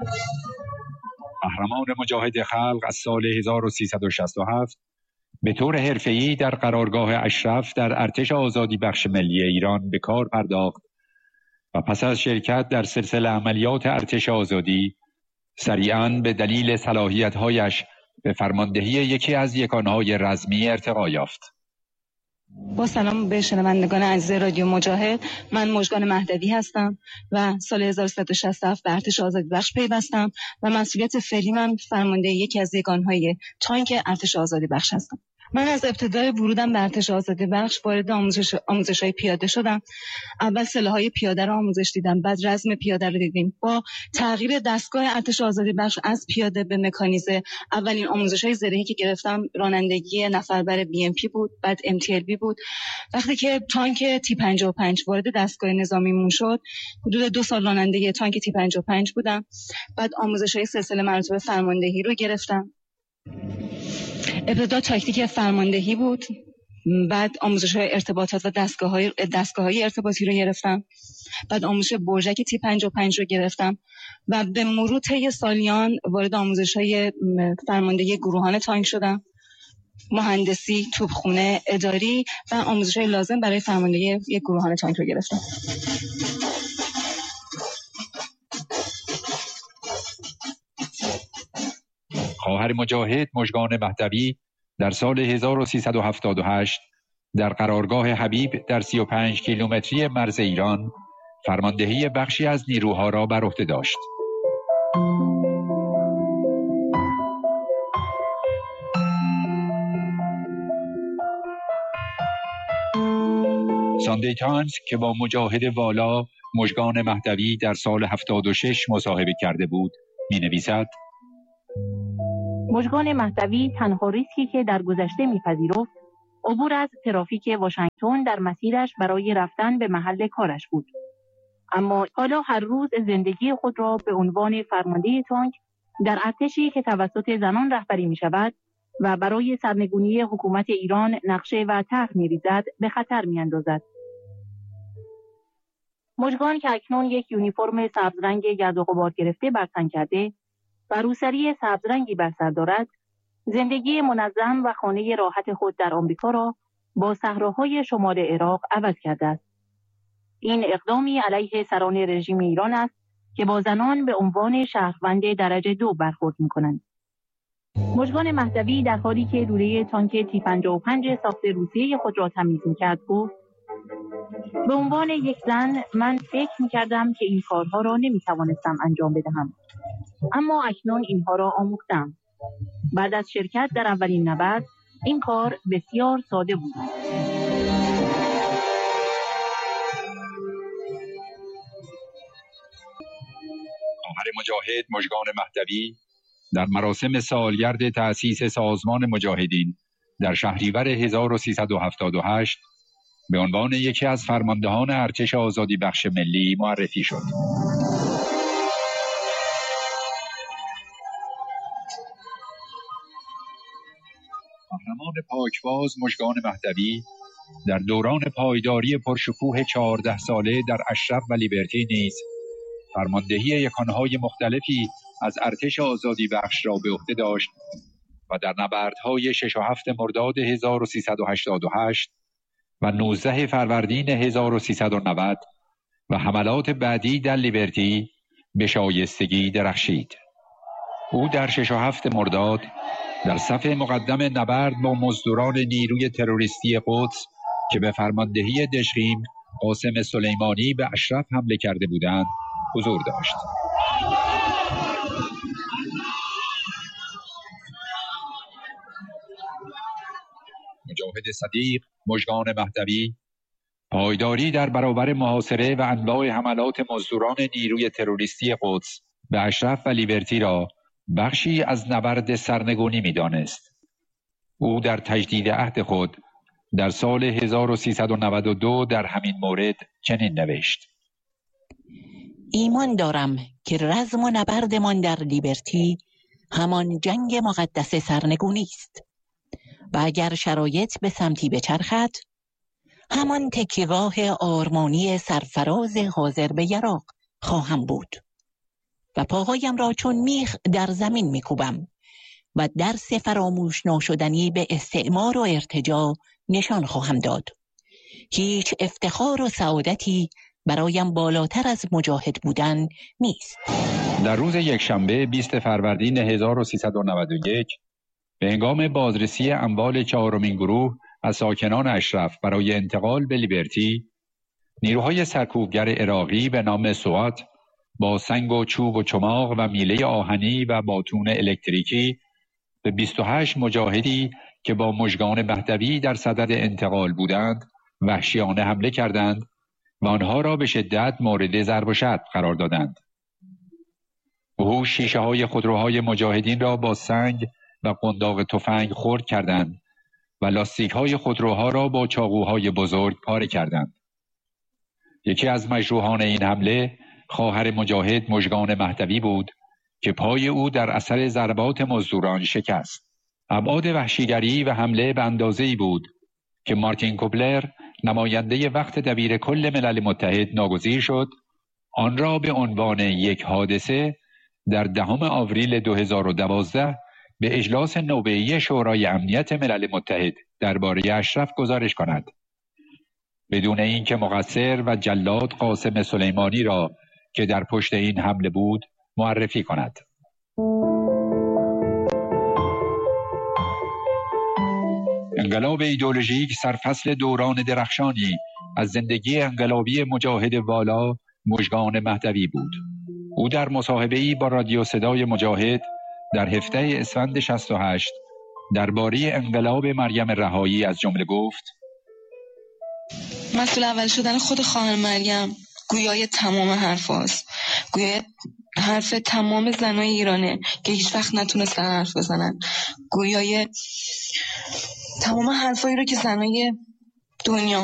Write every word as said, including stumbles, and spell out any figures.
قهرمان مجاهد خلق از سال هزار و سیصد و شصت و هفت به طور حرفه‌ای در قرارگاه اشرف در ارتش آزادی بخش ملی ایران به کار پرداخت و پس از شرکت در سلسله عملیات ارتش آزادی سریعاً به دلیل صلاحیت‌هایش به فرماندهی یکی از یکانهای رزمی ارتقا یافت. با سلام به شنوندگان عزیز رادیو مجاهد، من مژگان مهدوی هستم و سال هزار و سیصد و شصت و هفت به ارتش آزادی بخش پیوستم و مسئولیت فعلی من فرمانده یکی از یگانهای تانک ارتش آزادی بخش هستم. من از ابتدای ورودم به ارتش آزادی بخش وارد آموزش آموزش‌های پیاده شدم. اول سلاح‌های پیاده را آموزش دیدم، بعد رزم پیاده رو دیدیم. با تغییر دستگاه ارتش آزادی بخش از پیاده به مکانیزه، اولین آموزش‌های زرهی که گرفتم رانندگی نفربر بی ام پی بود، بعد ام تی ال بی بود. وقتی که تانک تی پنجاه و پنج وارد دستگاه نظامیمون شد، حدود دو سال راننده تانک تی پنجاه و پنج بودم. بعد آموزش‌های سلسله مراتب فرماندهی رو گرفتم. ابتدا تاکتیک فرماندهی بود، بعد آموزش‌های ارتباطات و دستگاه‌های دستگاه‌های ارتباطی رو گرفتم، بعد آموزش برژک تی پنجاه و پنج رو گرفتم و به مرور طی سالیان وارد آموزش‌های فرماندهی گروهان تانک شدم، مهندسی، توپخانه، اداری و آموزش‌های لازم برای فرماندهی یک گروهان تانک رو گرفتم. خواهر مجاهد مژگان مهدوی در سال هزار و سیصد و هفتاد و هشت در قرارگاه حبیب در سی و پنج کیلومتری مرز ایران فرماندهی بخشی از نیروها را بر عهده داشت. ساندی تایمز که با مجاهد والا مژگان مهدوی در سال هفتاد و شش مصاحبه کرده بود می‌نویسد: مژگان مهدوی تنها ریسکی که در گذشته می‌پذیرفت عبور از ترافیک واشنگتن در مسیرش برای رفتن به محل کارش بود. اما حالا هر روز زندگی خود را به عنوان فرمانده تانک در ارتشی که توسط زنان رهبری می‌شود و برای سرنگونی حکومت ایران نقشه و طرح می‌ریزد به خطر می‌اندازد. مژگان که اکنون یک یونیفرم سبز رنگ گرد و غبار گرفته بر تن کرده و روسری سبز رنگی بر سر دارد، زندگی منظم و خانه راحت خود در آمریکا را با صحراهای شمال عراق عوض کرده است. این اقدامی علیه سران رژیم ایران است که با زنان به عنوان شهروند درجه دو برخورد می‌کنند. مژگان مهدوی در حالی که لوله تانک تی پنجاه و پنج ساخت روسیه خود را تمیز می‌کرد گفت: به عنوان یک زن من فکر می‌کردم که این کارها را نمی‌توانستم انجام بدهم، اما اکنون اینها را آموختم. بعد از شرکت در اولین نبرد این کار بسیار ساده بود. خواهر مجاهد مژگان مهدوی در مراسم سالگرد تأسیس سازمان مجاهدین در شهریور هزار و سیصد و هفتاد و هشت به عنوان یکی از فرماندهان ارتش آزادی بخش ملی معرفی شد. قهرمان پاکباز مژگان مهدوی در دوران پایداری پرشکوه چهارده ساله در اشرف و لیبرتی نیز فرماندهی یکانهای مختلفی از ارتش آزادی بخش را به عهده داشت و در نبردهای شش و هفت مرداد هزار و سیصد و هشتاد و هشت و نوزده فروردین هزار و سیصد و نود و حملات بعدی در لیبرتی به شایستگی درخشید. او در شش و هفت مرداد در صف مقدم نبرد با مزدوران نیروی تروریستی قدس که به فرماندهی دژخیم قاسم سلیمانی به اشرف حمله کرده بودند حضور داشت. مجاهد صدیق مژگان مهدوی پایداری در برابر محاصره و انواع حملات مزدوران نیروی تروریستی قدس به اشرف و لیبرتی را بخشی از نبرد سرنگونی می‌دانست. او در تجدید عهد خود در سال هزار و سیصد و نود و دو در همین مورد چنین نوشت: ایمان دارم که رزم و نبردمان در لیبرتی همان جنگ مقدس سرنگونی است و اگر شرایط به سمتی بچرخد همان تکیه‌گاه آرمانی سرفراز حاضر به یراق خواهم بود. و پاهایم را چون میخ در زمین میکوبم و درس فراموش ناشدنی به استعمار و ارتجاع نشان خواهم داد. هیچ افتخار و سعادتی برایم بالاتر از مجاهد بودن نیست. در روز یکشنبه بیست فروردین هزار و سیصد و نود و یک به هنگام بازرسی اموال چهارمین گروه از ساکنان اشرف برای انتقال به لیبرتی، نیروهای سرکوبگر عراقی به نام سوات با سنگ و چوب و چماق و میله آهنی و باتون الکتریکی به بیست و هشت مجاهدی که با مژگان مهدوی در صدد انتقال بودند وحشیانه حمله کردند و آنها را به شدت مورد ضرب و شتم قرار دادند. وحوش شیشه های خودروهای مجاهدین را با سنگ و قنداق تفنگ خرد کردند و لاستیک های خودروها را با چاقوهای بزرگ پاره کردند. یکی از مجروحان این حمله خواهر مجاهد مژگان مهدوی بود که پای او در اثر ضربات مزدوران شکست. ابعاد وحشیگری و حمله به اندازه‌ای بود که مارتین کوبلر نماینده وقت دبیر کل ملل متحد ناگزیر شد آن را به عنوان یک حادثه در دهم آوریل دو هزار و دوازده به اجلاس نوبه‌ای شورای امنیت ملل متحد درباره اشرف گزارش کند، بدون اینکه مقصر و جلاد قاسم سلیمانی را که در پشت این حمله بود معرفی کند. انقلاب ایدئولوژیک سرفصل دوران درخشانی از زندگی انقلابی مجاهد والا مژگان مهدوی بود. او در مصاحبه‌ای با رادیو صدای مجاهد در هفده اسفند شصت و هشت درباره انقلاب مریم رهایی از جمله گفت: مسئول اول شدن خود خواهر مریم گویای تمام حرف هاست. گویای حرف تمام زنای ایرانه که هیچ وقت نتونستن حرف بزنن. گویای تمام حرفایی رو که زنای دنیا